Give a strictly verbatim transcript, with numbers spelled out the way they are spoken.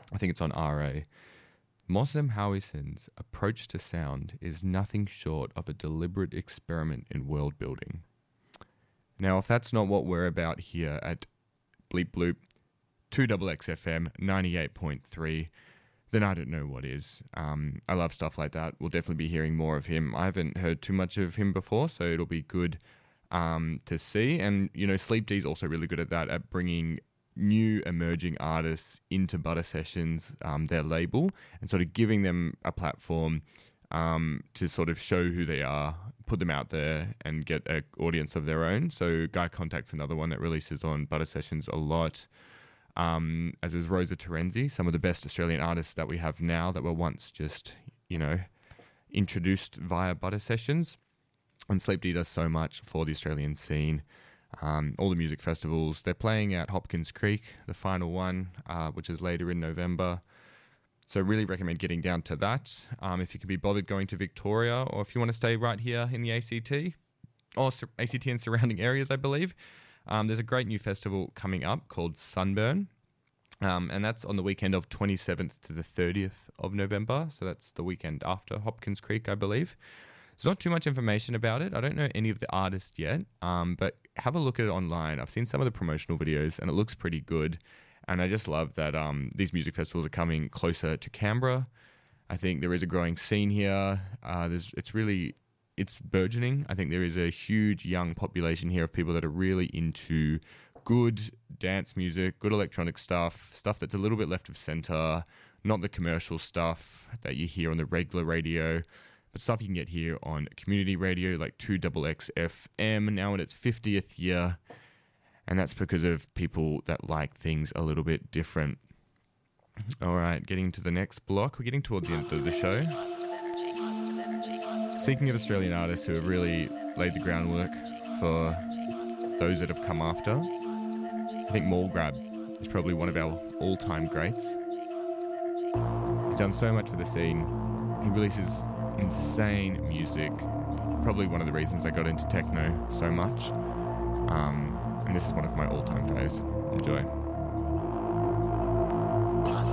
I think it's on R A. Mossem Howison's approach to sound is nothing short of a deliberate experiment in world building. Now, if that's not what we're about here at Bleep Bloop, two X X F M ninety-eight point three, then I don't know what is. Um, I love stuff like that. We'll definitely be hearing more of him. I haven't heard too much of him before, so it'll be good um, to see. And, you know, Sleep D's also really good at that, at bringing new emerging artists into Butter Sessions, um, their label, and sort of giving them a platform um, to sort of show who they are, put them out there and get an audience of their own. So Guy Contact's another one that releases on Butter Sessions a lot, um, as is Rosa Terenzi, some of the best Australian artists that we have now that were once just, you know, introduced via Butter Sessions. And Sleep D does so much for the Australian scene. Um, all the music festivals. They're playing at Hopkins Creek, the final one, uh, which is later in November. So really recommend getting down to that. Um, if you can be bothered going to Victoria, or if you want to stay right here in the A C T, or A C T and surrounding areas, I believe. Um, there's a great new festival coming up called Sunburn. Um, and that's on the weekend of twenty-seventh to the thirtieth of November. So that's the weekend after Hopkins Creek, I believe. There's not too much information about it. I don't know any of the artists yet, um, but have a look at it online. I've seen some of the promotional videos and it looks pretty good. And I just love that um, these music festivals are coming closer to Canberra. I think there is a growing scene here. Uh, there's, it's really, it's burgeoning. I think there is a huge young population here of people that are really into good dance music, good electronic stuff, stuff that's a little bit left of center, not the commercial stuff that you hear on the regular radio, but stuff you can get here on community radio like two X X F M, now in its fiftieth year. And that's because of people that like things a little bit different. All right, getting to the next block. We're getting towards the end of the show. Speaking of Australian artists who have really laid the groundwork for those that have come after, I think Mallgrab is probably one of our all-time greats. He's done so much for the scene. He releases insane music. Probably one of the reasons I got into techno so much. Um, and this is one of my all-time faves. Enjoy.